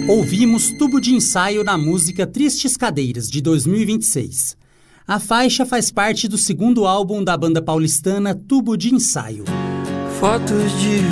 Ouvimos Tubo de Ensaio na música Tristes Cadeiras, de 2026. A faixa faz parte do segundo álbum da banda paulistana Tubo de Ensaio. Fotos de